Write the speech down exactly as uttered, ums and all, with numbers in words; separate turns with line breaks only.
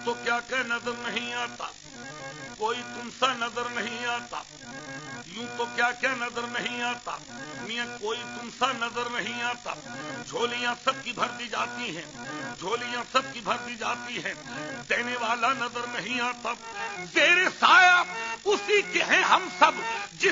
तो क्या क्या नजर नहीं आता, कोई तुमसा नजर नहीं आता, यूं तो क्या क्या नजर नहीं आता, मियां कोई तुमसा नजर नहीं आता। झोलियां सबकी भर दी जाती हैं, झोलियां सबकी भर दी जाती हैं, देने वाला नजर नहीं आता। तेरे साया उसी के हैं हम सब, जिस